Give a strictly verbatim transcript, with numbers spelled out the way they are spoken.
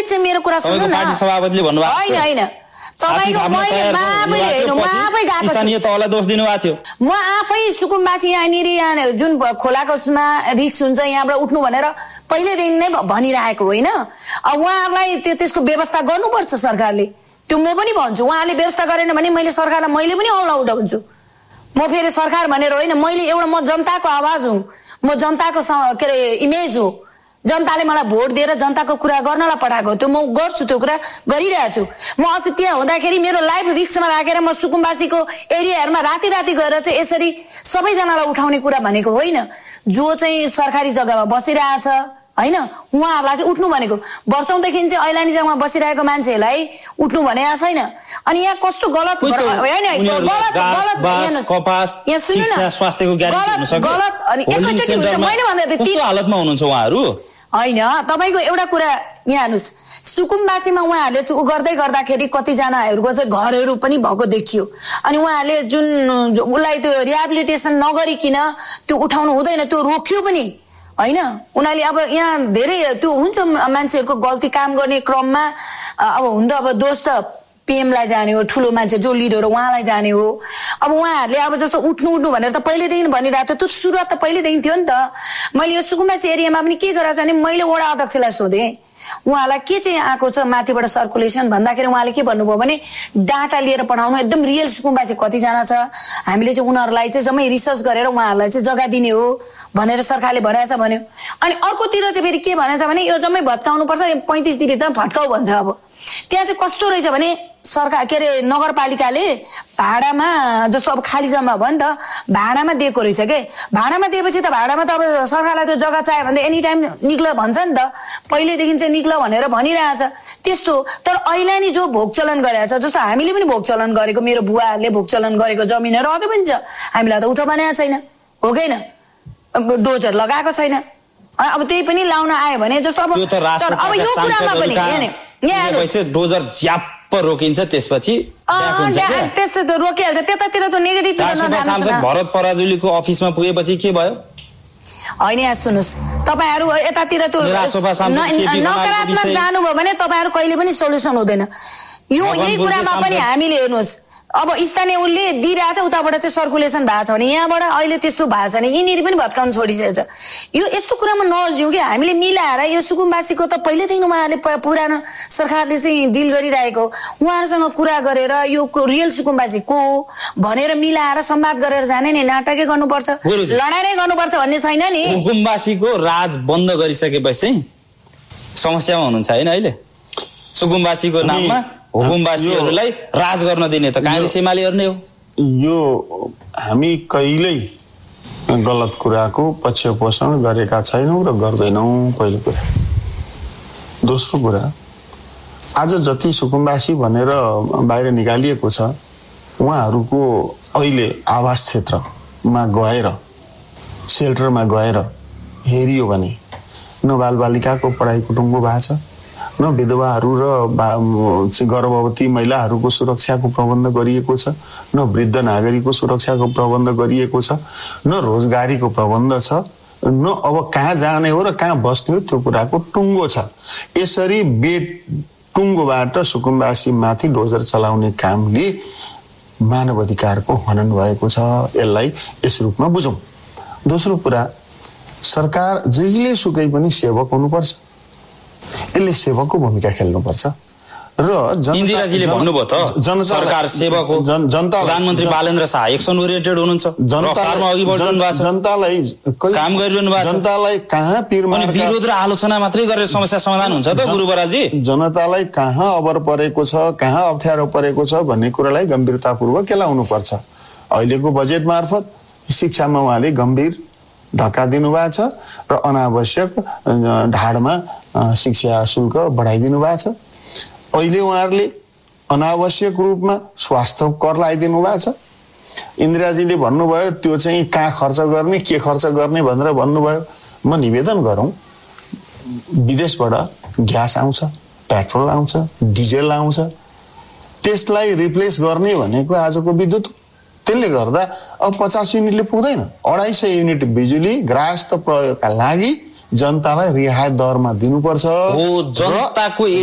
Minute चाहिँ मेरो कुरा सुन्नु न। पार्टी सभापतिले भन्नुभएको हैन हैन तपाईको मैले आफैले हेर्नु म आफै गएको छु। स्थानीय तहलाई दोष दिनुभएको थियो। म आफै सुकुम्बासी यहाँनिर यहाँ जुन खोलाको उसमा रिक्स हुन्छ यहाँबाट उठ्नु भनेर पहिलेदेखि नै भनिरहेको होइन। अब उहाँहरूलाई त्यो त्यसको व्यवस्था गर्नुपर्छ सरकारले। त्यो म पनि भन्छु उहाँले व्यवस्था गरेन भने मैले सरकारलाई मैले पनि औला उठाउँछु। म फेरि सरकार भनेर होइन मैले एउटा म जनताको आवाज हुँ। म जनताको के अरे इमेज हो। जनताले मलाई भोट दिएर जनताको कुरा गर्नलाई पठाएको त्यो म गर्छु त्यो कुरा गरिरहेको छु। म अस्ति त्यहाँ हुँदाखेरि मेरो लाइफ रिक्समा राखेर म सुकुम्बासीको एरियाहरूमा राति राति गएर चाहिँ यसरी सबैजनालाई उठाउने कुरा भनेको होइन। जो चाहिँ सरकारी जग्गामा बसिरहेछ होइन उहाँहरूलाई चाहिँ उठ्नु भनेको वर्षौंदेखि चाहिँ ऐलानी जग्गामा बसिरहेको मान्छेहरूलाई उठ्नु भनेको छैन। अनि यहाँ कस्तो गलत होइन गलत गलत कपास शिक्षा स्वास्थ्यको ग्यारेन्टी हुन सक्छ। गलत अनि एकैचोटि हुन्छ मैले भन्दै थिएँ कस्तो हालतमा हुनुहुन्छ उहाँहरू होइन। तपाईको एउटा कुरा यहाँ हेर्नुहोस् सुकुम्बासीमा उहाँहरूले उ गर्दै गर्दाखेरि कतिजनाहरूको चाहिँ घरहरू पनि भएको देखियो। अनि उहाँहरूले जुन उसलाई त्यो रिहेबिलिटेसन नगरिकन त्यो उठाउनु हुँदैन त्यो रोक्यो पनि होइन। उनीहरूले अब यहाँ धेरै त्यो हुन्छ मान्छेहरूको गल्ती काम गर्ने क्रममा अब हुन त अब दोष त पीएमलाई जाने हो ठुलो मान्छे जो लिडर हो उहाँलाई जाने हो। अब उहाँहरूले अब जस्तो उठ्नु उठ्नु भनेर त पहिलेदेखि भनिरहेको थियो त्यो सुरुवात त पहिलेदेखि थियो नि त। मैले यो सुकुम्बासी एरियामा पनि के गरेछ भने मैले वडा अध्यक्षलाई सोधेँ उहाँलाई के चाहिँ आएको छ माथिबाट सर्कुलेसन भन्दाखेरि उहाँले के भन्नुभयो भने डाटा लिएर पठाउनु एकदम रियल सुकुम्बासी कतिजना छ हामीले चाहिँ उनीहरूलाई चाहिँ जम्मै रिसर्च गरेर उहाँहरूलाई चाहिँ जग्गा दिने हो भनेर सरकारले भनेछ भन्यो। अनि अर्कोतिर चाहिँ फेरि के भनेछ भने यो जम्मै भत्काउनु पर्छ पैंतीस दिने त भत्काउ भन्छ। अब त्यहाँ चाहिँ कस्तो रहेछ भने सरकार के अरे नगरपालिकाले भाडामा जस्तो अब खाली जम्मा भयो नि त भाडामा दिएको रहेछ के। भाडामा दिएपछि त भाडामा त अब सरकारलाई त्यो जग्गा चाहियो भने एनी टाइम निक्ल भन्छ नि त पहिलेदेखि चाहिँ निक्ल भनेर भनिरहेछ त्यस्तो। तर ऐलानी जो भोग चलन गरेछ जस्तो हामीले पनि भोग चलन गरेको मेरो बुवाहरूले भोग चलन गरेको जमिनहरू अझै पनि छ हामीलाई त उठो बनाएको छैन हो कि होइन डोजर लगाएको छैन। अब त्यही पनि लाउन आयो भने जस्तो अब अब यो कुरामा पनि यहाँ डोजर ज्याप रोकिन्छ त्यसपछि त्यस्तो त रोकिहाल्छ त्यतातिर त नेगेटिभ सांसद भरत पराजुलीको अफिसमा पुगेपछि के भयो होइन यहाँ सुन्नुहोस् तपाईँहरू यतातिर त्यो नकारात्मक जानुभयो भने तपाईँहरू कहिले पनि सोल्युसन हुँदैन। यो यही कुरामा पनि हामीले हेर्नुहोस् अब स्थानीय उसले दिइरहेछ उताबाट चाहिँ सर्कुलेसन भएको छ भने यहाँबाट अहिले त्यस्तो भएको छ भने यिनीहरू पनि भत्काउनु छोडिसकेको छ। यो यस्तो कुरामा नअल्झ्यौँ कि हामीले मिलाएर यो सुकुम्बासीको त पहिलेदेखि उहाँहरूले पुरानो सरकारले चाहिँ डिल गरिरहेको उहाँहरूसँग कुरा गरेर यो रियल सुकुम्बासी को भनेर मिलाएर संवाद गरेर जाने नि नाटकै गर्नुपर्छ लडाइ नै गर्नुपर्छ भन्ने छैन नि। सुकुम्बासीको राज बन्द गरिसकेपछि चाहिँ समस्यामा हुनुहुन्छ होइन अहिले सुकुम्बासीको नाममा हुकुमवासीहरूलाई राज गर्न दिने त काङ्ग्रेस एमालेहरू नै हो। यो हामी कहिल्यै गलत कुराको पक्ष पोषण गरेका छैनौँ र गर्दैनौँ पहिलो कुरा। दोस्रो कुरा आज जति सुकुम्बासी भनेर बाहिर निकालिएको छ उहाँहरूको अहिले आवास क्षेत्रमा गएर सेल्टरमा गएर हेरियो भने न बालबालिकाको पढाइको टुङ्गो भएको छ न विधवाहरू र गर्भवती महिलाहरूको सुरक्षाको प्रबन्ध गरिएको छ न वृद्ध नागरिकको सुरक्षाको प्रबन्ध गरिएको छ न रोजगारीको प्रबन्ध छ न अब कहाँ जाने हो र कहाँ बस्ने हो त्यो कुराको टुङ्गो छ। यसरी बेड टुङ्गोबाट सुकुम्बासी माथि डोजर चलाउने कामले मानव अधिकारको हनन भएको छ। यसलाई यस रूपमा बुझौँ। दोस्रो कुरा सरकार जहिले सुकै पनि सेवक हुनुपर्छ यसले सेवकको भूमिका खेल्नुपर्छ र इन्दिराजीले भन्नुभयो त सरकार सेवक हो जनता प्रधानमन्त्री बालेन्द्र शाह एक्सन ओरिएन्टेड हुनुहुन्छ जनतामा अघि बढ्नु भएको छ जनतालाई काम गरिरहनु भएको छ जनतालाई कहाँ पिरमा अनि विरोध र आलोचना मात्रै गरेर समस्या समाधान हुन्छ त गुरु बराजी जनतालाई कहाँ अबर परेको छ कहाँ अप्ठ्यारो परेको छ भन्ने कुरालाई गम्भीरतापूर्वक केलाउनु पर्छ। अहिलेको बजेट मार्फत शिक्षामा उहाँले गम्भीर धक्का दिनुभएको छ र अनावश्यक ढाडमा शिक्षा शुल्क बढाइदिनु भएको छ। अहिले उहाँहरूले अनावश्यक रूपमा स्वास्थ्य कर लगाइदिनु भएको छ। इन्दिराजीले भन्नुभयो त्यो चाहिँ कहाँ खर्च गर्ने के खर्च गर्ने भनेर भन्नुभयो। म निवेदन गरौँ विदेशबाट ग्यास आउँछ पेट्रोल आउँछ डिजेल आउँछ त्यसलाई रिप्लेस गर्ने भनेको आजको विद्युत त्यसले गर्दा अब पचास युनिटले पुग्दैन अढाई सय युनिट बिजुली गृहस्थ प्रयोगका लागि जनतालाई रियायत दरमा दिनुपर्छ। जनताको